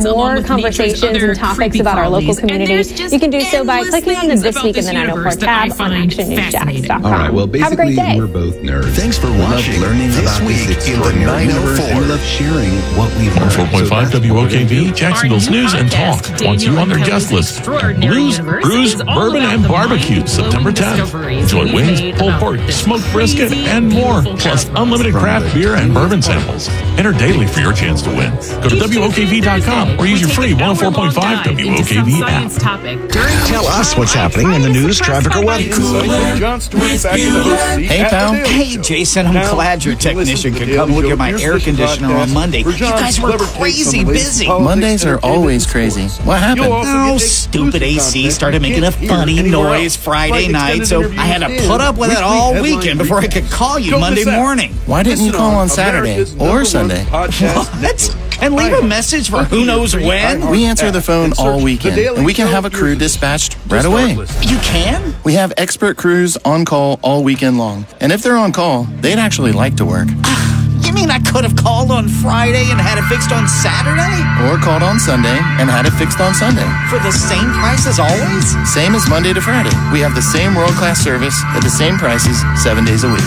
more conversations and topics about our local community, you can do so by clicking on the This Week in the 904 tab on actionnewsjax.com. All right, well, basically, have a great day. we're both nerds. Thanks for watching learning This about Week this in the extraordinary universe, 904. and we love sharing what we've learned. 4.5 WOKV, Jacksonville's News and Talk wants you on their guest list. Blues, Brews, Bourbon, and Barbecue, September 10th. Enjoy wings, pulled pork, smoked brisket, and more, plus unlimited craft beer and bourbon samples. Enter daily for your chance to win. Go to WOKV.com or use your free 104.5 WOKV app. Tell us what's happening in the news, traffic, or weather. Hey, pal. Hey, Jason. I'm glad your technician could come look at my air conditioner on Monday. You guys were crazy busy. Mondays are always crazy. What happened? Oh, stupid AC started making a funny noise Friday night, so I had to put up with it all weekend before I could call you Monday morning. Why didn't you call on Saturday or Sunday? What? And leave a message for who knows when? We answer the phone all weekend, and we can have a crew dispatched right away. You can? We have expert crews on call all weekend long. And if they're on call, they'd actually like to work. You mean I could have called on Friday and had it fixed on Saturday? Or called on Sunday and had it fixed on Sunday. For the same price as always? Same as Monday to Friday. We have the same world-class service at the same prices 7 days a week.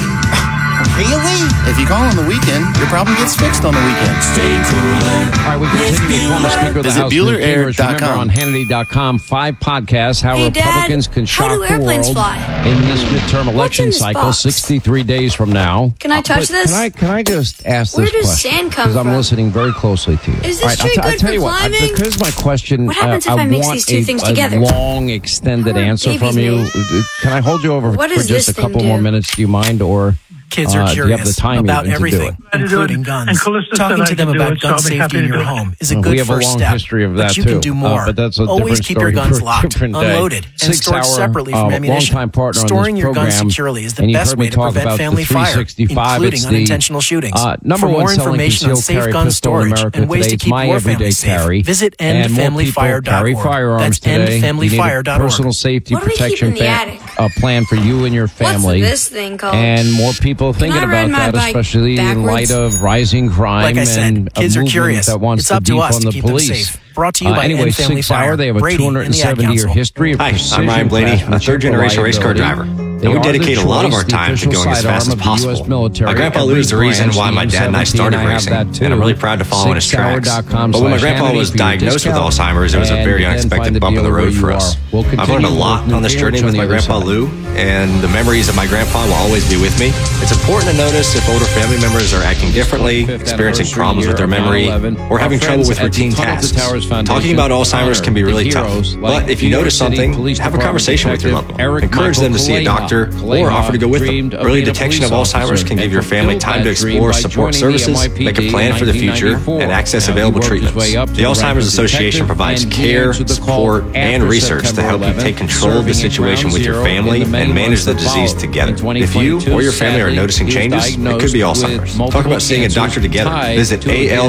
Really? If you call on the weekend, your problem gets fixed on the weekend. Stay cooler. All right, we continue. Former Speaker of the House, Newt Gingrich, remember on Hannity.com, 5 podcasts, how Republicans can shock the world in this midterm election cycle, 63 days from now. Can I touch this? Can I just ask Where this does question? sand come Because I'm from? listening very closely to you. Is this tree good for climbing? Here's my question. What happens if I mix these two things together? A long, extended answer from you. Can I hold you over for just a couple more minutes? Do you mind? Or kids are do you have the curious time about even everything, including guns. Talking to them about gun safety in your home is a good first step. History of that but you too. can do more. But that's a Always different keep your story guns for a locked, different day. unloaded, and stored separately from ammunition. Partner Storing on this your guns program, securely is and the you best heard me way to talk prevent about family the fire, 365. including It's unintentional shootings. Number For one more selling information on concealed safe carry gun pistol in storage America and ways today. to It's keep my your everyday family safe, carry. visit And more people carry endfamilyfire.org. firearms That's today. You need a endfamilyfire.org. personal safety What do we keep protection in the attic? plan for you and your family. What's this thing called? And more people thinking I ride about my that, bike especially in light backwards? of rising crime Like I said, and a kids are movement curious. that wants It's to up to us defund to the keep them police. safe. Brought to you by Anyway, End Family 6 Hour, Fire. they have a Brady and the Ad 270-year Council. history of Hi, precision. I'm Ryan Blaney, a third-generation race car driver. And we dedicate a lot of our time to going as fast as possible. My grandpa Lou is the reason why my dad and I started racing, and I'm really proud to follow in his tracks. But when my grandpa was diagnosed with Alzheimer's, it was a very unexpected bump in the road for us. I've learned a lot on this journey with my grandpa Lou, and the memories of my grandpa will always be with me. It's important to notice if older family members are acting differently, experiencing problems with their memory, or having trouble with routine tasks. Talking about Alzheimer's can be really tough, but if you notice something, have a conversation with your loved one. Encourage them to see a doctor or offer to go with them. Early detection of Alzheimer's can give your family time to explore support services, make a plan for the future, and access available treatments. The Alzheimer's Association provides care, support, and research to help you take control of the situation with your family and manage the disease together. If you or your family are noticing changes, it could be Alzheimer's. Talk about seeing a doctor together. Visit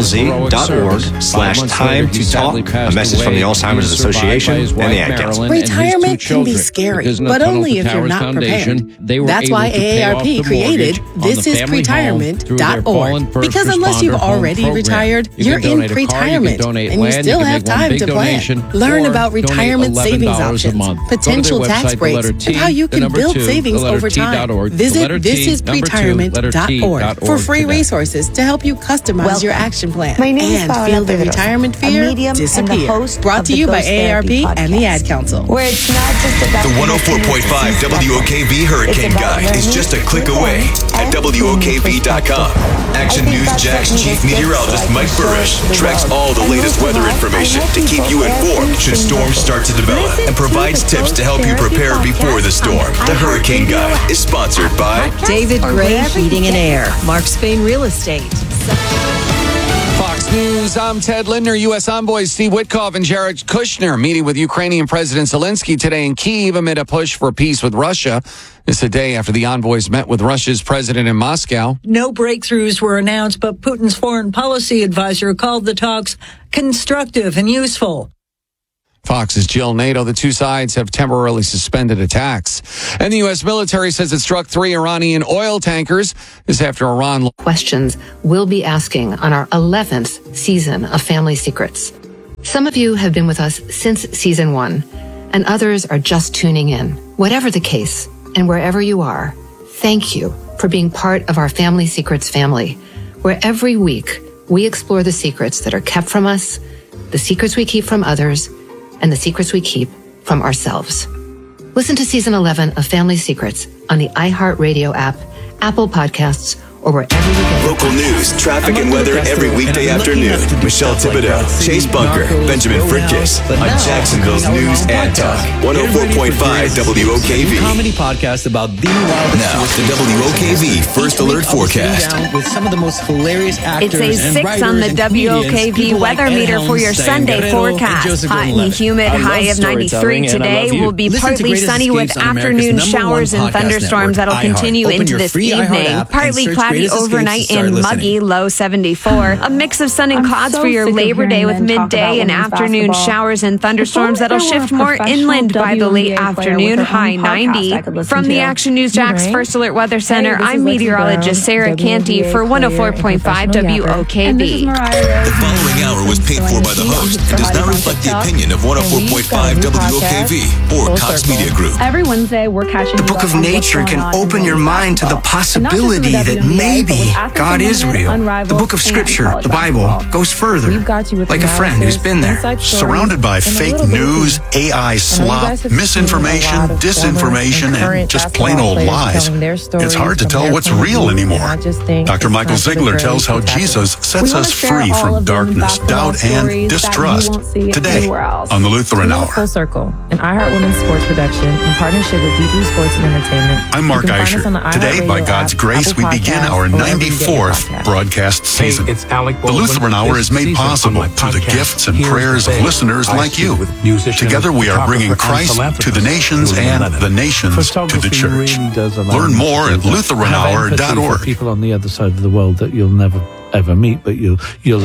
alz.org/time to talk. A message from the Alzheimer's Association and the Ad Council. Retirement can be scary, but only if you're not prepared. That's why AARP created thisispretirement.org. Because unless you've already retired, you're in pretirement, and you still have time to plan. Learn about retirement savings options, potential tax breaks, and how you can build savings over time. Visit thisispretirement.org for free resources to help you customize your action plan and feel the retirement fear disappear. Brought to you by AARP and the Ad Council. Where it's not just about the 104.5 WOKV Hurricane Guide is just a click away at WOKV.com. Action News Jax Chief Meteorologist Mike Burrish tracks all the latest weather information to keep you informed should storms start to develop and provides tips to help you prepare before the storm. The Hurricane Guide is sponsored by David Gray Heating and Air, Mark Spain Real Estate. Fox News, I'm Ted Lindner. U.S. envoys Steve Witkoff and Jared Kushner meeting with Ukrainian President Zelensky today in Kyiv amid a push for peace with Russia. It's a day after the envoys met with Russia's president in Moscow. No breakthroughs were announced, but Putin's foreign policy advisor called the talks constructive and useful. Fox's Jill Nato. The two sides have temporarily suspended attacks. And the U.S. military says it struck 3 Iranian oil tankers. This after Iran. Questions we'll be asking on our 11th season of Family Secrets. Some of you have been with us since season 1, and others are just tuning in. Whatever the case, and wherever you are, thank you for being part of our Family Secrets family, where every week we explore the secrets that are kept from us, the secrets we keep from others, and the secrets we keep from ourselves. Listen to season 11 of Family Secrets on the iHeartRadio app, Apple Podcasts, or wherever you get Local news, traffic, and weather every weekday afternoon. Michelle Thibodeau, Chase Bunker, Benjamin Fritkiss on Jacksonville's News and Talk. 104.5 WOKV. Comedy podcast about the wildest. Now, the WOKV First Alert Forecast. With some of the most hilarious actors. It's a 6 on the WOKV weather meter for your Sunday forecast. Hot and humid, high of 93 today. Will be partly sunny with afternoon showers and thunderstorms that'll continue into this evening. Partly cloudy overnight and muggy, low 74. A mix of sun and clouds for your Labor Day with midday and afternoon showers and thunderstorms that'll shift more inland by the late afternoon, high 90. From the Action News Jax First Alert Weather Center, I'm meteorologist Sarah Canty for 104.5 WOKV. The following hour was paid for by the host and does not reflect the opinion of 104.5 WOKV or Cox Media Group. Every Wednesday, we're catching the book of nature can open your mind to the possibility that maybe God is real. The book of Scripture, the Bible, goes further, like a friend who's been there. Surrounded by fake news, AI slop, misinformation, disinformation, and just plain old lies, it's hard to tell what's real anymore. Dr. Michael Ziegler tells how Jesus sets us free from darkness, doubt, and distrust. Today on the Lutheran Hour. Full Circle, an iHeart Women's Sports production in partnership with Deep Blue Sports and Entertainment. I'm Mark Eicher. Today, by God's grace, we begin our 94th broadcast season. The Lutheran Hour is made possible through the gifts and prayers of listeners like you. Together we are bringing Christ to the nations and the nations to the church. Learn more at LutheranHour.org. People on the other side of the world that you'll never ever meet, but you'll